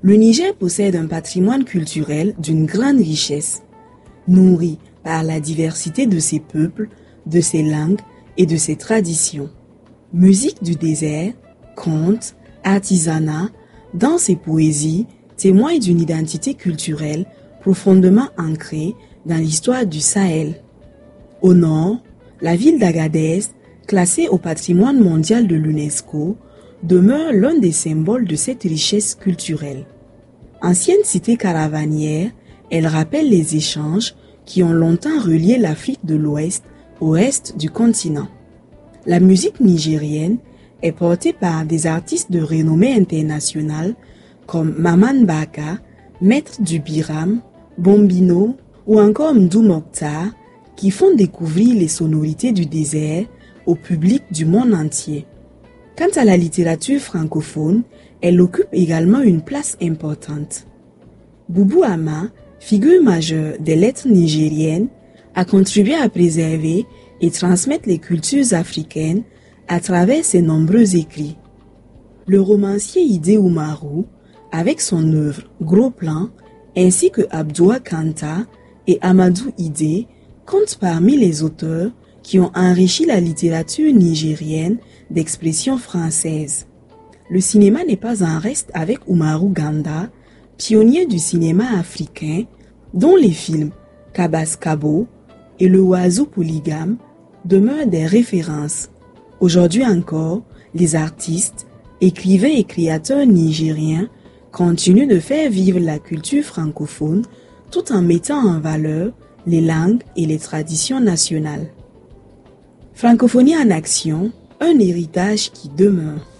Le Niger possède un patrimoine culturel d'une grande richesse, nourri par la diversité de ses peuples, de ses langues et de ses traditions. Musique du désert, contes, artisanat, danse et poésie témoignent d'une identité culturelle profondément ancrée dans l'histoire du Sahel. Au nord, la ville d'Agadez, classée au patrimoine mondial de l'UNESCO, demeure l'un des symboles de cette richesse culturelle. Ancienne cité caravanière, elle rappelle les échanges qui ont longtemps relié l'Afrique de l'Ouest au reste du continent. La musique nigérienne est portée par des artistes de renommée internationale comme Maman Baka, Maître du Biram, Bombino ou encore Mdou Mokhtar, qui font découvrir les sonorités du désert au public du monde entier. Quant à la littérature francophone, elle occupe également une place importante. Boubou Ama, figure majeure des lettres nigériennes, a contribué à préserver et transmettre les cultures africaines à travers ses nombreux écrits. Le romancier Idé Oumarou, avec son œuvre Gros Plan, ainsi que Abdoua Kanta et Amadou Idé, comptent parmi les auteurs qui ont enrichi la littérature nigérienne d'expression française. Le cinéma n'est pas en reste avec Oumarou Ganda, pionnier du cinéma africain, dont les films Kabas Kabo et Le Oiseau polygame demeurent des références. Aujourd'hui encore, les artistes, écrivains et créateurs nigériens continuent de faire vivre la culture francophone tout en mettant en valeur les langues et les traditions nationales. Francophonie en action, un héritage qui demeure.